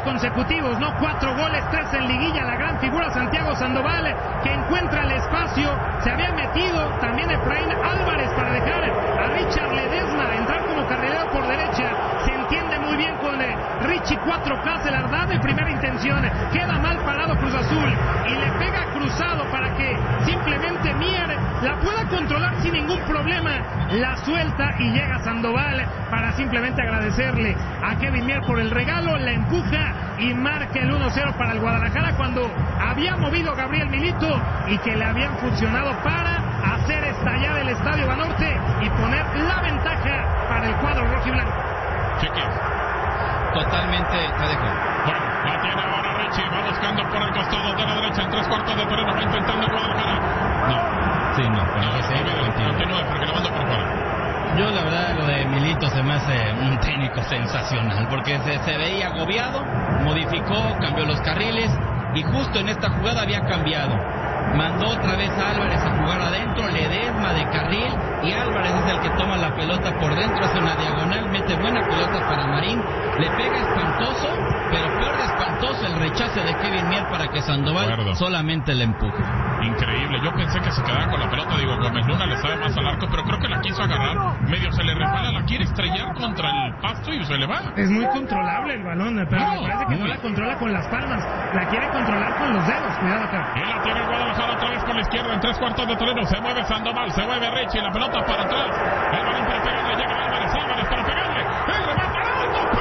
consecutivos, ¿no? 4 goles, 3 en liguilla, la gran figura Santiago Sandoval, que encuentra el espacio, se había metido también Efraín Álvarez para dejar a Richard Ledesma entrar como carrilero por derecha, se entiende muy bien con Richie 4K, se la da de primera intención, queda mal parado Cruz Azul, y le pega cruzado para que simplemente Mier la pueda controlar sin ningún problema, la suelta y llega Sandoval para simplemente agradecerle a Kevin Mier por el regalo, la empuja y marca el 1-0 para el Guadalajara cuando había movido Gabriel Milito y que le habían funcionado para hacer estallar el Estadio Banorte y poner la ventaja para el cuadro rojiblanco. Chiquis. Totalmente, te dejo. Bueno, la tiene ahora Richie, va buscando por el costado de la derecha en 3/4 de terreno, va intentando Guadalajara. No. Sí, no, continúa porque lo mando por fuera. Yo la verdad lo de Milito se me hace un técnico sensacional, porque se veía agobiado, modificó, cambió los carriles y justo en esta jugada había cambiado. Mandó otra vez a Álvarez a jugar adentro, Ledesma de carril y Álvarez es el que toma la pelota por dentro, hace una diagonal, mete buena pelota para Marín, le pega espantoso, pero peor de espantoso el rechace de Kevin Mier para que Sandoval solamente le empuje. Increíble, yo pensé que se quedaba con la pelota, digo, Gómez Luna le sabe más al arco, pero creo que la quiso agarrar, medio se le resbala, la quiere estrellar contra el pasto y se le va. Es muy controlable el balón, pero me parece que no la controla con las palmas, la quiere controlar con los dedos, cuidado acá. Y la tiene el Guadalajara otra vez con la izquierda en 3/4 de terreno, se mueve Sandoval, se mueve Richie, la pelota para atrás, el balón para pegarle, llega Álvarez para pegarle, el remate alto,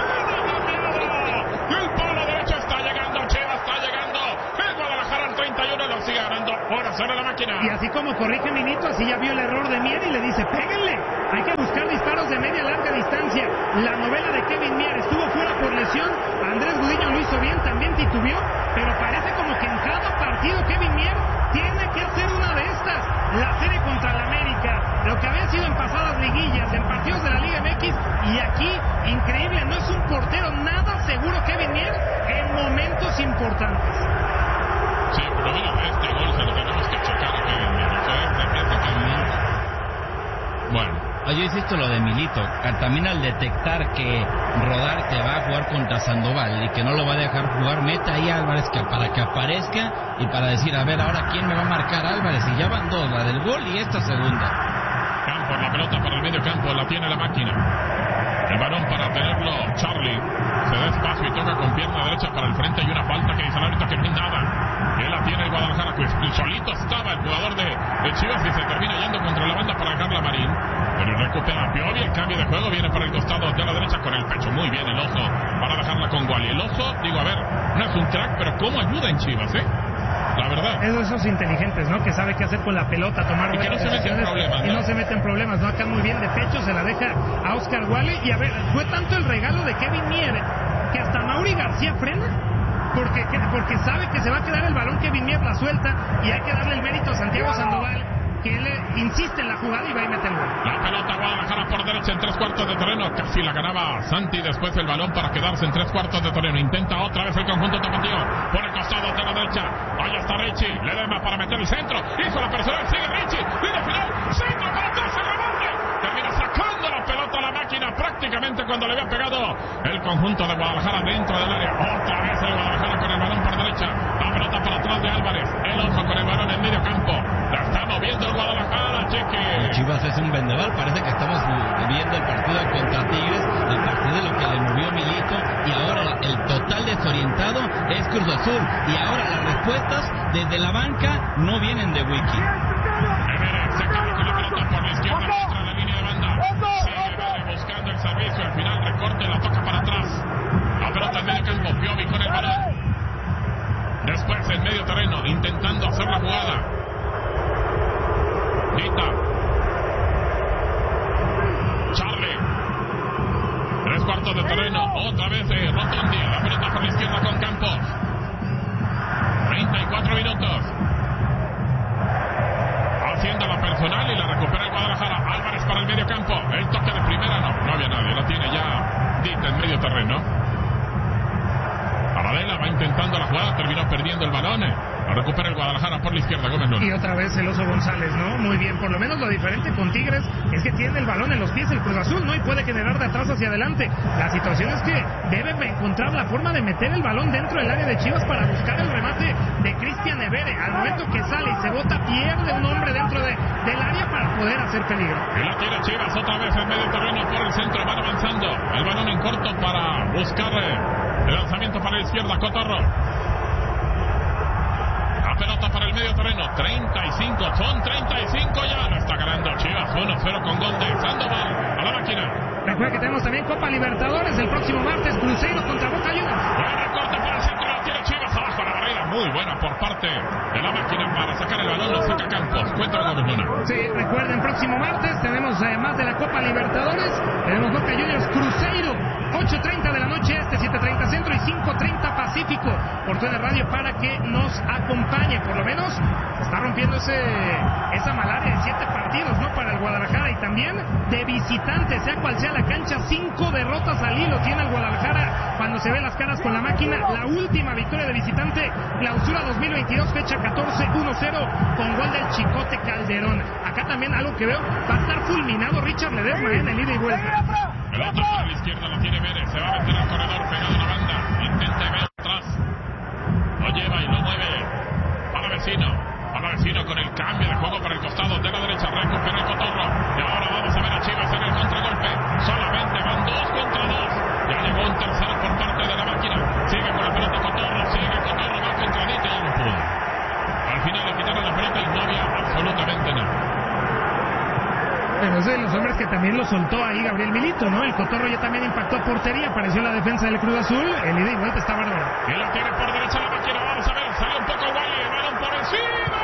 el palo derecho está llegando, Chivas está llegando, el Guadalajara al 31 lo sigue ganando, ahora sale la máquina. Y así como corrige Milito, así ya vio el error de Mier y le dice, péguenle, hay que buscar disparos de media larga distancia. La novela de Kevin Mier estuvo fuera por lesión, Andrés Gudiño lo hizo bien, también titubeó, pero parece como que en cada partido Kevin Mier tiene que hacer una de estas, la serie contra el América, lo que había sido en pasadas liguillas, en partidos de la Liga MX, y aquí, increíble, no es un portero nada seguro Kevin Mier en momentos importantes. Sí, pero mira, este gol se lo tenemos que checar a Kevin Mier, bueno. Yo insisto lo de Milito, también al detectar que Rodarte va a jugar contra Sandoval y que no lo va a dejar jugar, mete ahí a Álvarez para que aparezca y para decir, a ver, ahora quién me va a marcar Álvarez, y ya van dos, la del gol y esta segunda. Campo, la pelota para el medio campo, la tiene la máquina. El balón para tenerlo Charlie, se da espacio y toca con pierna derecha para el frente, y una falta que dice ahorita que no hay nada. Él la tiene el Guadalajara, pues solito estaba el jugador de Chivas y se termina yendo contra la banda para dejarla Marín. Pero recupera Piovi, el cambio de juego viene para el costado de la derecha con el pecho. Muy bien el Oso para dejarla con Wally. El Oso, digo, a ver, no es un crack, pero cómo ayuda en Chivas, la verdad. Esos inteligentes, ¿no? Que sabe qué hacer con la pelota, tomar y que no se mete en problemas, y no se mete en problemas, ¿no? Acá muy bien de pecho, se la deja a Oscar Wally. Y a ver, fue tanto el regalo de Kevin Mier que hasta Mauri García frena. Porque sabe que se va a quedar el balón, Kevin Mier la suelta y hay que darle el mérito a Santiago Sandoval, que él insiste en la jugada y va y mete el gol. La pelota Guadalajara por derecha en 3/4 de terreno, casi la ganaba Santi, después el balón para quedarse en 3/4 de terreno, intenta otra vez el conjunto tapatío, por el costado de la derecha, ahí está Richie, Ledesma para meter el centro, hizo la personal, sigue Richie, línea final, centro para atrás, el rebote, termina sacando la pelota a la máquina prácticamente cuando le había pegado el conjunto de Guadalajara dentro del área, otra vez el Guadalajara con el balón por derecha, la pelota para atrás de Álvarez, el Oso con el balón en medio campo, la está moviendo el Guadalajara, cheque. Chivas es un vendaval, parece que estamos viendo el partido contra Tigres a partir de lo que le movió Milito, y ahora el total desorientado es Cruz Azul, y ahora las respuestas desde la banca no vienen de Wiki. Everett se cae con la pelota por la izquierda, entra en la línea de banda, sigue Everett buscando el servicio, al final recorte, la toca para atrás, la pelota en medio campo, Piovi con el balón, después en medio terreno, intentando hacer la jugada, Dita, Charlie, 3/4 de terreno, otra vez Rotondi, la pelota por la izquierda con Campos, 34 minutos, haciendo la personal y la recupera el Guadalajara, Álvarez para el medio campo, el toque de primera, no había nadie, la tiene ya Dita en medio terreno, Paradela va intentando la jugada, terminó perdiendo el balón, Recupera el Guadalajara por la izquierda, Gómez Luna. Y otra vez el Oso González, ¿no? Muy bien, por lo menos lo diferente con Tigres es que tiene el balón en los pies el Cruz Azul, ¿no? Y puede generar de atrás hacia adelante. La situación es que debe encontrar la forma de meter el balón dentro del área de Chivas para buscar el remate de Cristian Evere. Al momento que sale y se bota, pierde un hombre dentro del área para poder hacer peligro. Y la tira Chivas otra vez en medio terreno por el centro, van avanzando. El balón en corto para buscar el lanzamiento para la izquierda, Cotorro. La pelota para el medio terreno, 35, son 35 ya. Lo está ganando Chivas, 1-0 con gol de Sandoval a la máquina. Recuerda que tenemos también Copa Libertadores el próximo martes, Cruzeiro contra Boca Juniors. Buen recorte para el centro, la tira Chivas abajo a la barrera, muy buena por parte de la máquina para sacar el balón, lo saca Campos. Cuéntame, Gómez Luna. Sí, recuerden, próximo martes tenemos más de la Copa Libertadores, tenemos Boca Juniors Cruzeiro, 8:30 de la noche 7:30 centro y 5:30 Pacífico, por TUDN Radio para que nos acompañe. Por lo menos se está rompiendo esa malaria de 7 partidos, ¿no? Para el Guadalajara, y también de visitante, sea cual sea la cancha, 5 derrotas al hilo tiene el Guadalajara cuando se ve las caras con la máquina. La última victoria de visitante, clausura 2022, fecha 14, 1-0 con gol del Chicote Calderón. Acá también algo que veo, va a estar fulminado Richard Ledesma en el ida y vuelta. El otro para la izquierda lo tiene Vélez, se va a meter al corredor pegado a la banda, intenta ver atrás, lo lleva y lo mueve para Vecino con el cambio de juego para el costado de la derecha, recupera el Cotorro, y ahora vamos a ver a Chivas en el contragolpe, solamente van 2 contra 2, ya llegó un tercero por parte de la máquina, sigue con la pelota Cotorro, va contra Dita y no pudo. Al final le quitaron la pelota y no había absolutamente nada. Pero es de los hombres que también lo soltó ahí Gabriel Milito, ¿no? El Cotorro ya también impactó portería, apareció la defensa del Cruz Azul, el ida y vuelta está bárbaro. Y la tiene por derecha la máquina, vamos a ver, sale un poco Wally, el balón por encima.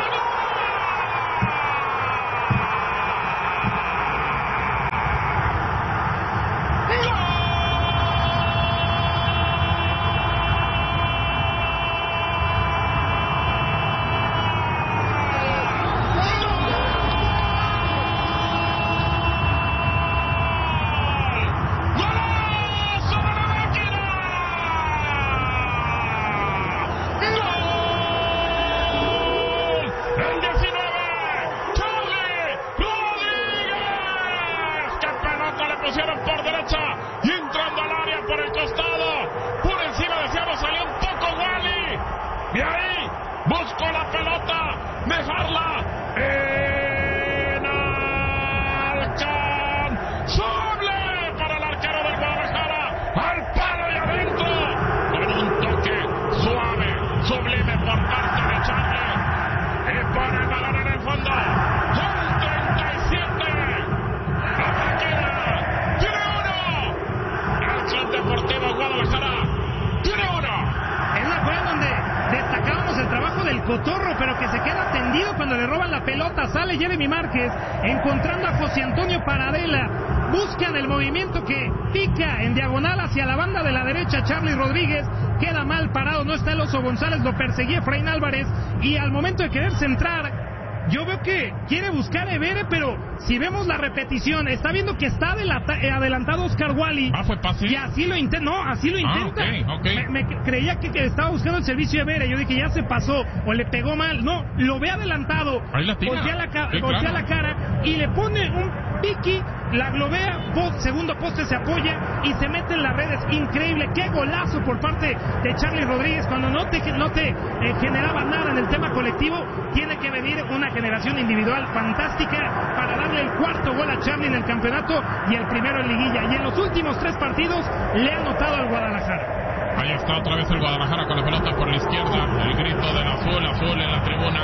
Cotorro, pero que se queda tendido cuando le roban la pelota. Sale Jeremy Márquez encontrando a José Antonio Paradela, buscan el movimiento que pica en diagonal hacia la banda de la derecha. Charly Rodríguez queda mal parado, no está el Oso González, lo perseguía Efraín Álvarez, y al momento de querer centrar, yo veo que quiere buscar a Evere, pero si vemos la repetición, está viendo que está adelantado Oscar Wally. ¿Fue pase? Y así lo intenta, así lo intenta. Okay. Me creía que estaba buscando el servicio de Evere, yo dije ya se pasó, o le pegó mal. No, lo ve adelantado, ahí la tira. voltea la cara y le pone un piqui, la globea, segundo poste, se apoya y se mete en las redes. Increíble, qué golazo por parte de Charly Rodríguez. Cuando no te generaba nada en el tema colectivo, tiene que venir una generación individual fantástica para darle el cuarto gol a Charly en el campeonato y el primero en liguilla, y en los últimos 3 partidos le ha anotado al Guadalajara. Ahí está otra vez el Guadalajara con la pelota por la izquierda, el grito del azul en la tribuna.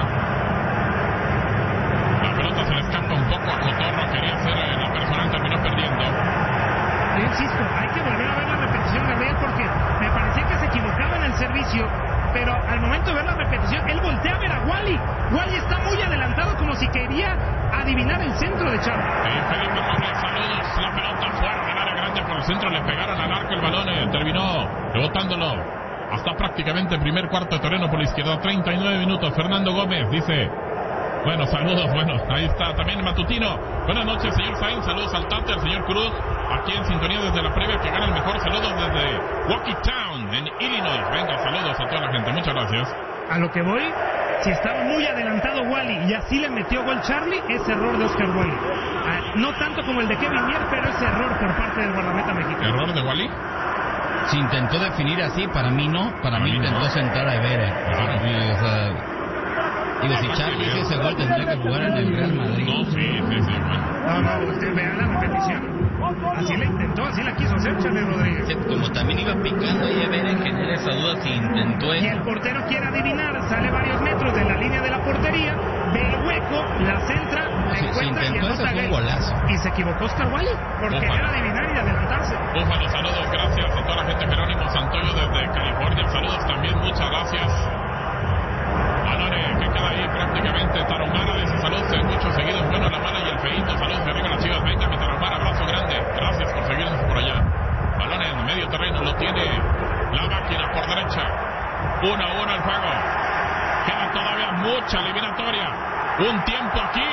La pelota se le escapa un poco a Cotorro, quería ser la personal, terminó perdiendo. Yo insisto, hay que volver a ver la repetición, Gabriel, porque me parecía que se equivocaba en el servicio, pero al momento de ver la repetición, él voltea a ver a Wally. Wally está muy adelantado, como si quería adivinar el centro de Charly. Felipe Robles, saludos. La pelota fuerte en área grande por el centro, le pegaron al arco, el balón terminó rebotándolo hasta prácticamente el primer cuarto de terreno por la izquierda. 39 minutos. Fernando Gómez dice: bueno, saludos, ahí está también Matutino. Buenas noches, señor Sainz, saludos al Tante, al señor Cruz, aquí en sintonía desde la previa que gana el mejor. Saludos desde Waukee Town, en Illinois. Venga, saludos a toda la gente, muchas gracias. A lo que voy, si estaba muy adelantado Wally y así le metió gol Charlie, es error de Oscar Wally. No tanto como el de Kevin Mier, pero es error por parte del guardameta mexicano. ¿Error de Wally? Si intentó definir así, para mí no. Para mí intentó sentar a Evere. O sea, digo, si Charlie hizo ese gol, tendría que jugar en el Real Madrid. No, sí, bueno. No, usted vea la repetición. Así la intentó, así la quiso hacer Charlie Rodríguez. Sí, como también iba picando y Evere, genera esa duda si intentó Y eso. el portero quiere adivinar, sale varios metros de la línea de la portería, ve el hueco, la centra, la Si encuentra y intentó eso, anota fue un gol. golazo. Y se equivocó Oscar Wally por querer adivinar y adelantarse. Búfalo, saludos, gracias a toda la gente. Jerónimo Santoyo desde California, saludos también, muchas gracias. Alone, que queda ahí prácticamente. Tarahumara dice saludos, muchos seguidos, bueno, la mala y el feíto, saludos de arriba las Chivas. Venga, mi Tarahumara, abrazo grande, gracias por seguirnos por allá. Balón en medio terreno, lo tiene la máquina por derecha. 1-1 el juego. Queda todavía mucha eliminatoria. Un tiempo aquí.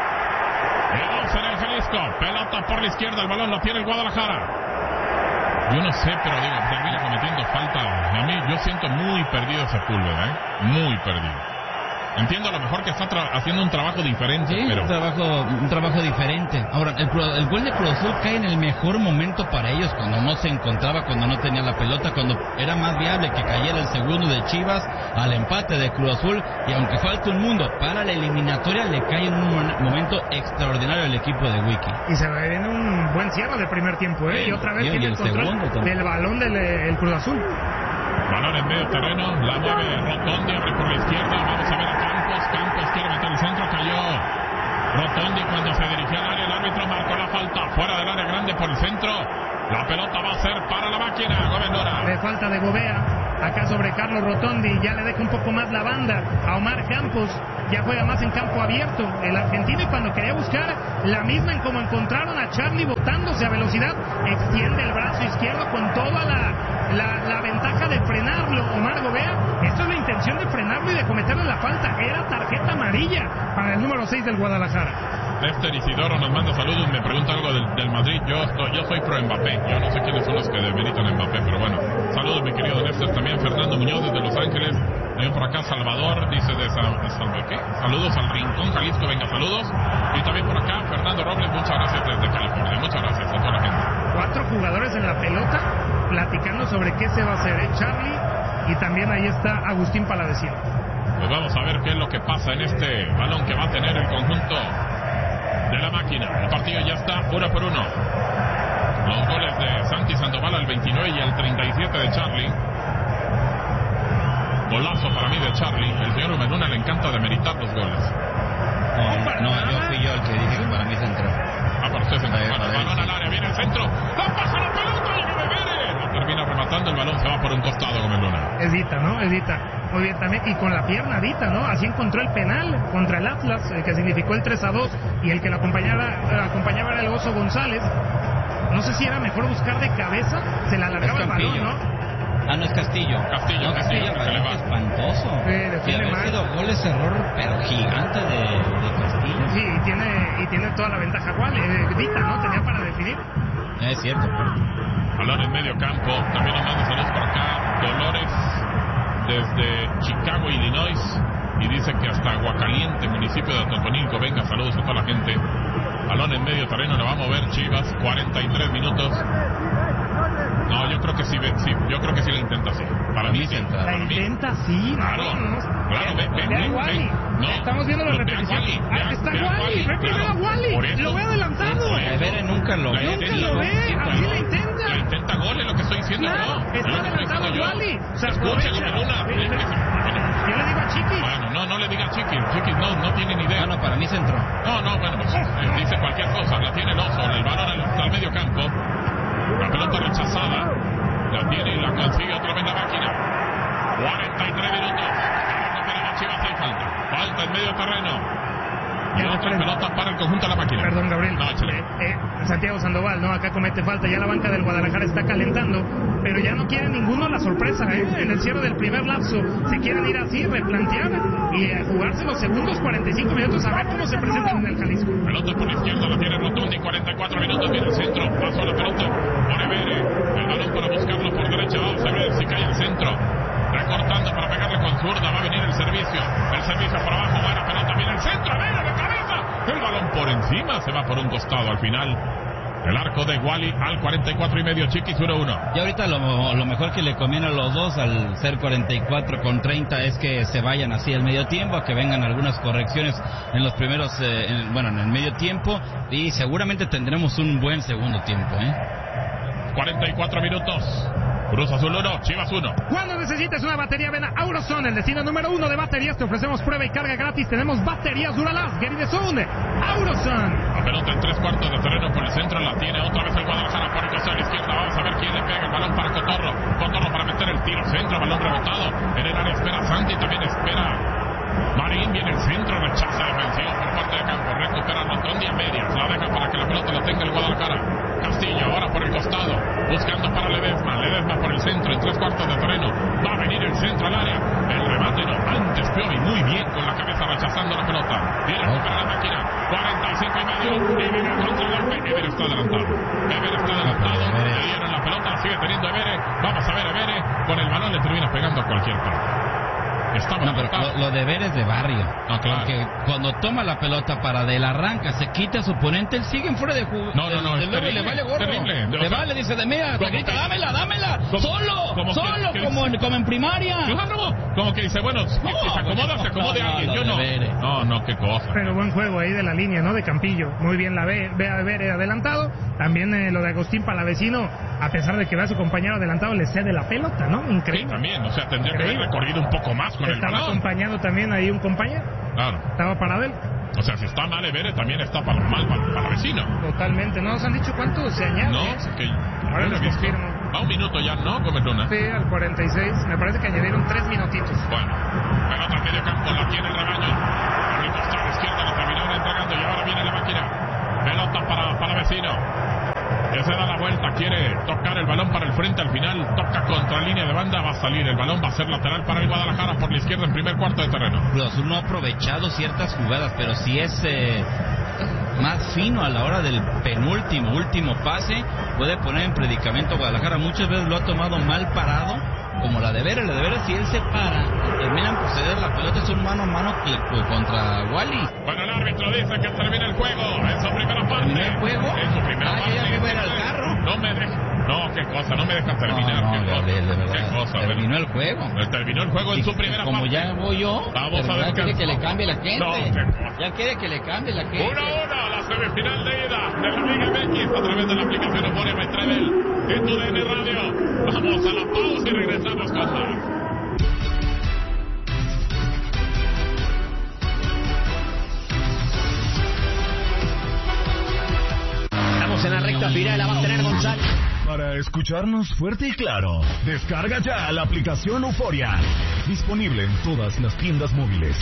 Vamos en el Jalisco. Pelota por la izquierda, el balón lo tiene el Guadalajara. Yo no sé, pero digo, termina cometiendo falta. A mí, yo siento muy perdido Sepúlveda, muy perdido. Entiendo a lo mejor que está haciendo un trabajo diferente, Sí, pero... un trabajo diferente. Ahora, el gol de Cruz Azul cae en el mejor momento para ellos, cuando no se encontraba, cuando no tenía la pelota, cuando era más viable que cayera el segundo de Chivas al empate de Cruz Azul, y aunque falta un mundo para la eliminatoria, le cae en un momento extraordinario al equipo de Wiki. Y se viene un buen cierre del primer tiempo, y otra vez tiene el control del balón del Cruz Azul. Balón en medio terreno, la mueve Rotondi, abre por la izquierda, vamos a ver a Campos quiere meter el centro, cayó Rotondi cuando se dirigía al área, el árbitro marcó la falta, fuera del área grande por el centro, la pelota va a ser para la máquina, Gómez Lora. De falta de Gobea, acá sobre Carlos Rotondi, ya le deja un poco más la banda a Omar Campos, ya juega más en campo abierto el argentino, y cuando quería buscar la misma en como encontraron a Charlie botándose a velocidad, extiende el brazo izquierdo con toda la ventaja de frenarlo Omar Gobea. Esto es la intención de frenarlo y de cometerle la falta, era tarjeta amarilla para el número 6 del Guadalajara. Lester Isidoro nos manda saludos, me pregunta algo del Madrid. Yo soy pro Mbappé, yo no sé quiénes son los que demeritan a Mbappé, pero bueno, saludos mi querido Lester. También Fernando Muñoz desde Los Ángeles, también por acá Salvador dice de ¿qué? Saludos al Rincón Jalisco, venga, saludos. Y también por acá Fernando Robles, muchas gracias desde California, muchas gracias a toda la gente. 4 jugadores en la pelota platicando sobre qué se va a hacer, Charlie, y también ahí está Agustín Palavecino. Pues vamos a ver qué es lo que pasa en este balón que va a tener el conjunto de la máquina. El partido ya está 1-1. Los goles de Santi Sandoval al 29 y al 37 de Charlie. Golazo para mí de Charlie. El señor Meduna le encanta demeritar los goles. No, yo fui yo el que dije que para mí se entró. Para usted se entró. Balón al área, viene el centro. ¡La pasa la pelota! ¡Y termina rematando, el balón se va por un costado con Meduna. Edita, ¿no? Edita. Muy bien también, y con la pierna Dita, ¿no? Así encontró el penal contra el Atlas, que significó el 3-2, y el que lo acompañaba era el Oso González. No sé si era mejor buscar de cabeza, se le alargaba el balón, ¿no? Ah, no, es Castillo. Castillo, se le va. Espantoso. Y había sido goles error, pero gigante de Castillo. Sí, y tiene toda la ventaja igual. Dita, ¿no? Tenía para definir. Es cierto. Balón en medio campo, también nos manda saludos por acá. Dolores desde Chicago, Illinois, y dice que hasta Aguacaliente, municipio de Totonilco. Venga, saludos a toda la gente. Balón en medio terreno, le va a mover Chivas, 43 minutos. No, yo creo que sí, yo creo que sí la intenta así. Para mí sí. La intenta sí. Claro, ven. No, estamos viendo la repetición. Está Wally, ve primero a Wally. Lo ve adelantado. Evere nunca lo ve. Nunca lo ve, así la intenta. La intenta gol, es lo que estoy diciendo yo. Está adelantado Wally. Escúchame, Luna. Yo le digo a Chiquis. Bueno, no le diga a Chiquis. Chiquis no tiene ni idea. No, para mí se entró. No, bueno, pues dice cualquier cosa. La tiene el Oso, el balón al medio campo. La pelota rechazada. La tiene y la consigue otra vez la máquina. 43 minutos. Para Chivas hay falta. Falta en medio terreno. Y otra pelota para el conjunto de la máquina. Perdón, Gabriel. No, Santiago Sandoval, ¿no? Acá comete falta. Ya la banca del Guadalajara está calentando. Pero ya no quiere ninguno la sorpresa, ¿eh? En el cierre del primer lapso. Se quieren ir así, replantear y jugarse los segundos 45 minutos a ver cómo se presentan en el Jalisco. Pelota por la izquierda, la tiene Rotondi. 44 minutos, viene el centro. Pasó la pelota por Evere. El balón para buscarlo por derecha. Vamos a ver si cae el centro. Recortando buscando para pegarle con zurda, va a venir el servicio por abajo, buena pelota, viene el centro, Vere de cabeza, el balón por encima, se va por un costado al final. El arco de Wally al 44.5, Chiquis 1-1. Y ahorita lo mejor que le conviene a los dos al ser 44-30 es que se vayan así al medio tiempo, que vengan algunas correcciones en los primeros, en el medio tiempo, y seguramente tendremos un buen segundo tiempo, 44 minutos. Cruz Azul 1, Chivas 1. Cuando necesites una batería, ven a Auroson, el destino número 1 de baterías. Te ofrecemos prueba y carga gratis. Tenemos baterías Duralast, Get in the Zone, Auroson. La pelota en 3/4 de terreno por el centro, la tiene otra vez el Guadalajara por el costado izquierda. Vamos a ver quién le pega el balón para Cotorro. Cotorro para meter el tiro centro, balón rebotado. En el área espera Santi, también espera Marín, viene el centro, rechaza defensivo por parte de campo. Recupera Rotondi a medias, la deja para que la pelota la tenga el Guadalajara. Castillo ahora por el costado, buscando para Ledesma por el centro, en 3/4 de terreno, va a venir el centro al área, el remate no, antes Piovi muy bien con la cabeza rechazando la pelota, viene a recuperar la máquina, 45.5, y viene el contragolpe, Ever está adelantado, le dieron la pelota, la sigue teniendo Ever, vamos a ver Ever, con el balón le termina pegando a cualquier parte. No, pero lo de Ver es de barrio. No, claro. Porque cuando toma la pelota para del arranca, se quita a su oponente, él sigue fuera de juego. No, es terrible, le vale gorro. Terrible. Le vale, dice de mía, le grita, dámela. Solo, como en primaria. Claro, como que dice, bueno, si se acomoda, se acomode alguien. Yo no. No, qué cosa. Pero buen juego ahí de la línea, ¿no? De Campillo. Muy bien la ve a ver adelantado. También lo de Agustín Palavecino, a pesar de que ve a su compañero adelantado, le cede la pelota, ¿no? Increíble. Sí, también, o sea, tendría que haber recorrido un poco más con el balón. Estaba acompañado también ahí un compañero. Claro. Estaba parado él. O sea, si está mal Evere, también está mal para vecino. Totalmente. ¿No nos han dicho cuánto se añade? No, es que ahora les confirmo. Va un minuto ya, ¿no, Cometrona? Sí, al 46. Me parece que añadieron 3 minutitos. Bueno, pelota medio campo, la tiene el rebaño. Por el costado izquierdo la terminaron entregando y ahora viene la máquina. Pelota para vecino. Ya se da la vuelta, quiere tocar el balón para el frente, al final toca contra línea de banda, va a salir el balón, va a ser lateral para el Guadalajara por la izquierda en primer cuarto de terreno. Cruz Azul no ha aprovechado ciertas jugadas, pero sí es más fino a la hora del último pase, puede poner en predicamento a Guadalajara. Muchas veces lo ha tomado mal parado, como la de Vera. Si él se para, terminan por ceder la pelota, es un mano a mano contra Wally. Bueno, el árbitro dice que termina el juego en su primera parte. ¿Termina el juego? En su primera parte. Ya me voy al carro. No me deja. No, qué cosa, no me deja terminar. Qué cosa. Terminó el juego. Terminó el juego en su primera parte. Como ya voy yo, vamos a ver. Quiere que le cambie la gente. No, ya quiere que le cambie la gente. 1-1, la semifinal de ida de la Liga MX a través de la aplicación Euforia by Travel en tu DN Radio. Vamos a la pausa y regresamos con más. En la recta final la va a tener González. Para escucharnos fuerte y claro, descarga ya la aplicación Euforia. Disponible en todas las tiendas móviles.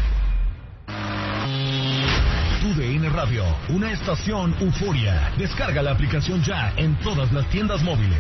Tu DN Radio, una estación Euforia. Descarga la aplicación ya en todas las tiendas móviles.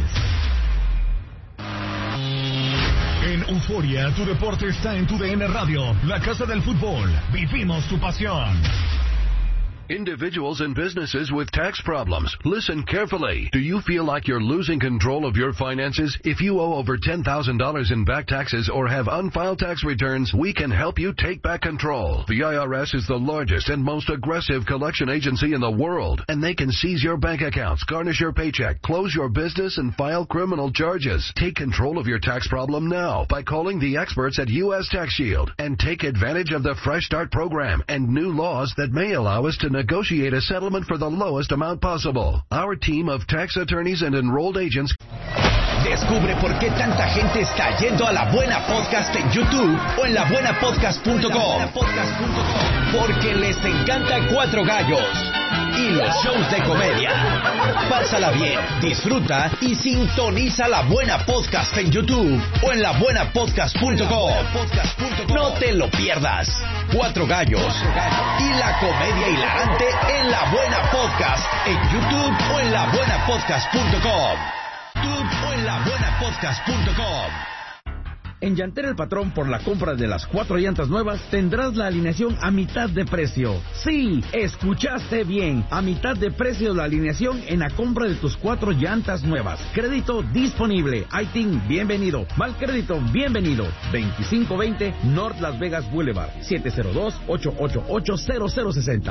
En Euforia, tu deporte está en Tu DN Radio, la casa del fútbol. Vivimos tu pasión. Individuals and businesses with tax problems, listen carefully. Do you feel like you're losing control of your finances? If you owe over $10,000 in back taxes or have unfiled tax returns, we can help you take back control. The IRS is the largest and most aggressive collection agency in the world, and they can seize your bank accounts, garnish your paycheck, close your business, and file criminal charges. Take control of your tax problem now by calling the experts at U.S. Tax Shield and take advantage of the Fresh Start program and new laws that may allow us to negotiate a settlement for the lowest amount possible. Our team of tax attorneys and enrolled agents. Descubre por qué tanta gente está yendo a La Buena Podcast en YouTube o en labuenapodcast.com. Porque les encanta Cuatro Gallos y los shows de comedia. Pásala bien, disfruta y sintoniza La Buena Podcast en YouTube o en labuenapodcast.com. No te lo pierdas. Cuatro Gallos y la comedia hilarante en La Buena Podcast en YouTube o en labuenapodcast.com. O en labuenapodcast.com. En Llantera El Patrón, por la compra de las 4 llantas nuevas, tendrás la alineación a mitad de precio. Sí, escuchaste bien. A mitad de precio la alineación en la compra de tus 4 llantas nuevas. Crédito disponible. ITIN, bienvenido. Mal crédito, bienvenido. 2520 North Las Vegas Boulevard. 702-888-0060.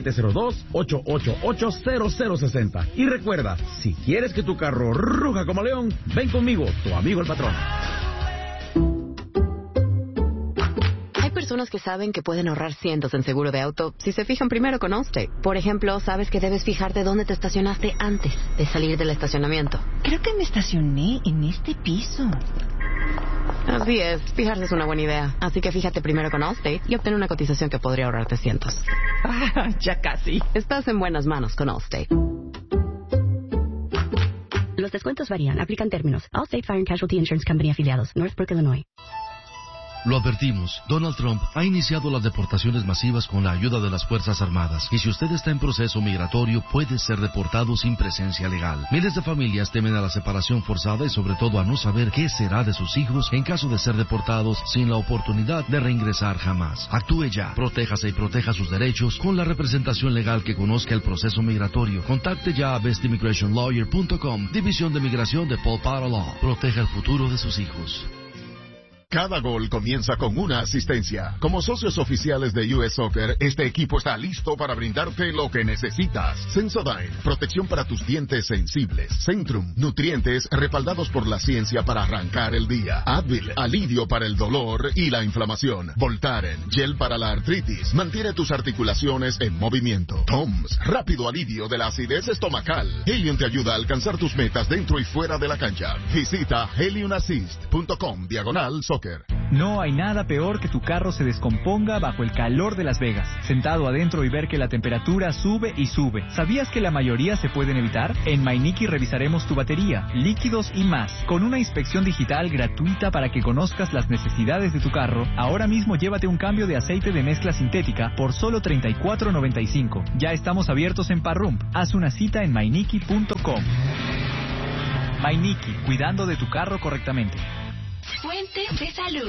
702-888-0060. Y recuerda, si quieres que tu carro ruja como león, ven conmigo, tu amigo el patrón. Hay personas que saben que pueden ahorrar cientos en seguro de auto si se fijan primero con Allstate. Por ejemplo, sabes que debes fijarte dónde te estacionaste antes de salir del estacionamiento. Creo que me estacioné en este piso. Así es, fijarse es una buena idea. Así que fíjate primero con Allstate y obtén una cotización que podría ahorrarte cientos. Ya casi. Estás en buenas manos con Allstate. Los descuentos varían. Aplican términos. Allstate Fire and Casualty Insurance Company afiliados. Northbrook, Illinois. Lo advertimos, Donald Trump ha iniciado las deportaciones masivas con la ayuda de las Fuerzas Armadas. Y si usted está en proceso migratorio, puede ser deportado sin presencia legal. Miles de familias temen a la separación forzada y sobre todo a no saber qué será de sus hijos en caso de ser deportados sin la oportunidad de reingresar jamás. Actúe ya, protéjase y proteja sus derechos con la representación legal que conozca el proceso migratorio. Contacte ya a bestimmigrationlawyer.com, División de Migración de Paul Potter Law. Proteja el futuro de sus hijos. Cada gol comienza con una asistencia. Como socios oficiales de US Soccer, este equipo está listo para brindarte lo que necesitas. Sensodyne, protección para tus dientes sensibles. Centrum, nutrientes respaldados por la ciencia para arrancar el día. Advil, alivio para el dolor y la inflamación. Voltaren, gel para la artritis, mantiene tus articulaciones en movimiento. Toms, rápido alivio de la acidez estomacal. Helium te ayuda a alcanzar tus metas dentro y fuera de la cancha. Visita heliumassist.com/soccer. No hay nada peor que tu carro se descomponga bajo el calor de Las Vegas, sentado adentro y ver que la temperatura sube y sube. ¿Sabías que la mayoría se pueden evitar? En MyNicky revisaremos tu batería, líquidos y más, con una inspección digital gratuita para que conozcas las necesidades de tu carro. Ahora mismo llévate un cambio de aceite de mezcla sintética por solo $34.95. Ya estamos abiertos en Parrump. Haz una cita en mynicky.com. MyNicky, cuidando de tu carro correctamente. Fuentes de salud.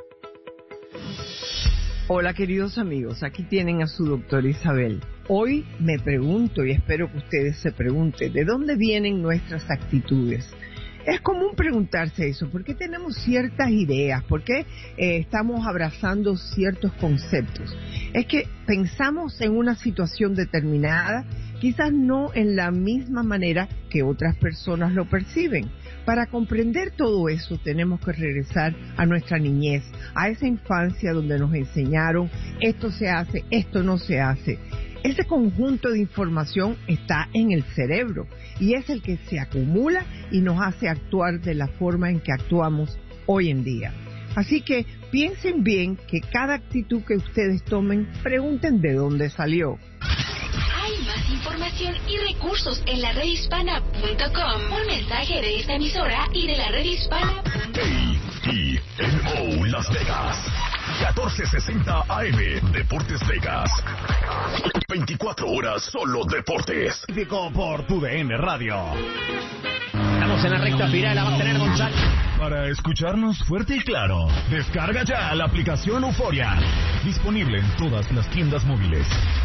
Hola queridos amigos, aquí tienen a su doctora Isabel. Hoy me pregunto y espero que ustedes se pregunten, ¿de dónde vienen nuestras actitudes? Es común preguntarse eso, ¿por qué tenemos ciertas ideas? ¿Por qué estamos abrazando ciertos conceptos? Es que pensamos en una situación determinada, quizás no en la misma manera que otras personas lo perciben. Para comprender todo eso tenemos que regresar a nuestra niñez, a esa infancia donde nos enseñaron esto se hace, esto no se hace. Ese conjunto de información está en el cerebro y es el que se acumula y nos hace actuar de la forma en que actuamos hoy en día. Así que piensen bien que cada actitud que ustedes tomen, pregunten de dónde salió. Hay más información y recursos en la redhispana.com. Un mensaje de esta emisora y de la redhispana.com. KENO Las Vegas 1460 AM Deportes Vegas. 24 horas solo deportes. Por tu DN Radio. Estamos en la recta final, la va a tener González. Para escucharnos fuerte y claro, descarga ya la aplicación Euforia. Disponible en todas las tiendas móviles.